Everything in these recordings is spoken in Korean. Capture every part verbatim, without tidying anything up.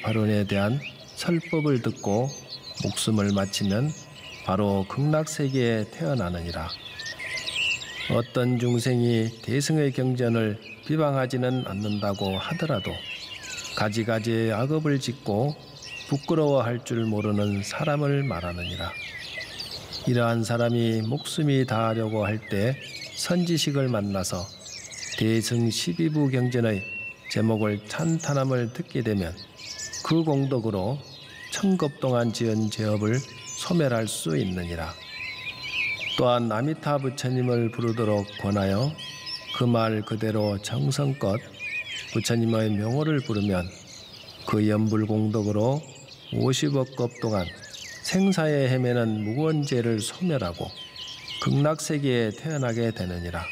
발언에 대한 설법을 듣고 목숨을 마치면 바로 극락세계에 태어나느니라. 어떤 중생이 대승의 경전을 비방하지는 않는다고 하더라도 가지가지의 악업을 짓고 부끄러워할 줄 모르는 사람을 말하느니라. 이러한 사람이 목숨이 다하려고 할 때 선지식을 만나서 대승 십이 부 경전의 제목을 찬탄함을 듣게 되면 그 공덕으로 천급 동안 지은 죄업을 소멸할 수 있느니라. 또한 아미타 부처님을 부르도록 권하여 그 말 그대로 정성껏 부처님의 명호를 부르면 그 연불 공덕으로 오십억 급 동안 생사에 헤매는 무거운 죄를 소멸하고 극락세계에 태어나게 되느니라.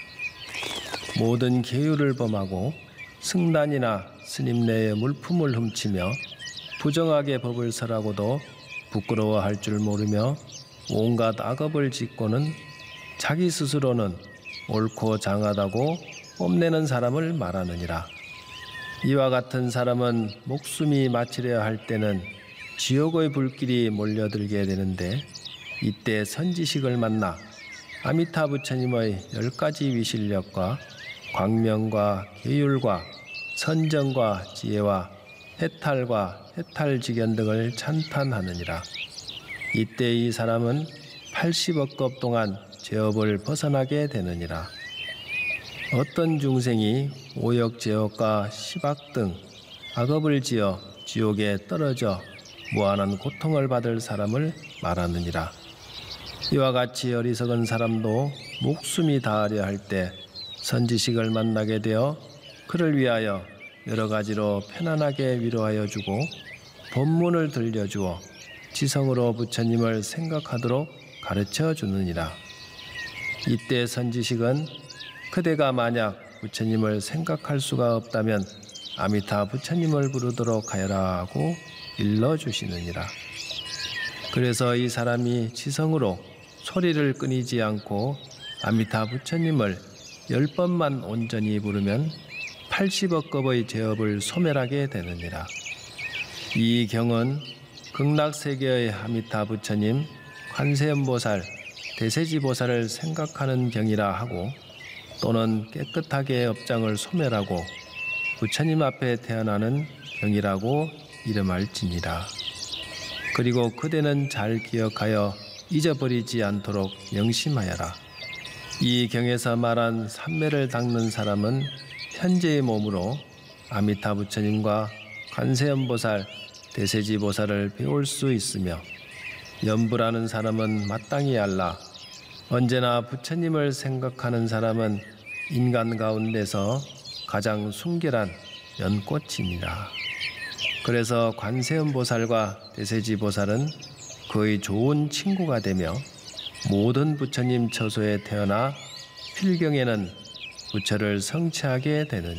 모든 계율을 범하고 승단이나 스님 내의 물품을 훔치며 부정하게 법을 설하고도 부끄러워할 줄 모르며 온갖 악업을 짓고는 자기 스스로는 옳고 장하다고 뽐내는 사람을 말하느니라. 이와 같은 사람은 목숨이 마치려야 할 때는 지옥의 불길이 몰려들게 되는데 이때 선지식을 만나 아미타 부처님의 열 가지 위실력과 광명과 계율과 선정과 지혜와 해탈과 해탈지견 등을 찬탄하느니라. 이때 이 사람은 팔십억 급 동안 죄업을 벗어나게 되느니라. 어떤 중생이 오역 제업과 시박 등 악업을 지어 지옥에 떨어져 무한한 고통을 받을 사람을 말하느니라. 이와 같이 어리석은 사람도 목숨이 다하려 할 때 선지식을 만나게 되어 그를 위하여 여러 가지로 편안하게 위로하여 주고 법문을 들려주어 지성으로 부처님을 생각하도록 가르쳐 주느니라. 이때 선지식은 그대가 만약 부처님을 생각할 수가 없다면 아미타 부처님을 부르도록 하여라 하고 일러주시느니라. 그래서 이 사람이 지성으로 소리를 끊이지 않고 아미타 부처님을 열 번만 온전히 부르면 팔십억 급의 죄업을 소멸하게 되느니라. 이 경은 극락세계의 아미타 부처님, 관세음보살, 대세지보살을 생각하는 경이라 하고 또는 깨끗하게 업장을 소멸하고 부처님 앞에 태어나는 경이라고 이름할지니라. 그리고 그대는 잘 기억하여 잊어버리지 않도록 명심하여라. 이 경에서 말한 삼매를 닦는 사람은 현재의 몸으로 아미타 부처님과 관세음보살, 대세지보살을 배울 수 있으며 연불하는 사람은 마땅히 알라. 언제나 부처님을 생각하는 사람은 인간 가운데서 가장 순결한 연꽃이니라. 그래서 관세음보살과 대세지보살은 그의 좋은 친구가 되며 모든 부처님 처소에 태어나 필경에는 부처를 성취하게 되느니라.